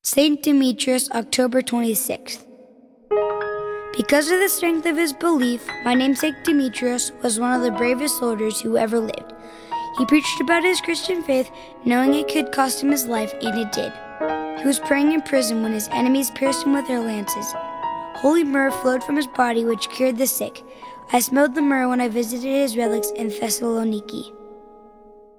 St. Demetrius, October 26th. Because of the strength of his belief, my namesake Demetrius was one of the bravest soldiers who ever lived. He preached about his Christian faith, knowing it could cost him his life, and it did. He was praying in prison when his enemies pierced him with their lances. Holy myrrh flowed from his body, which cured the sick. I smelled the myrrh when I visited his relics in Thessaloniki.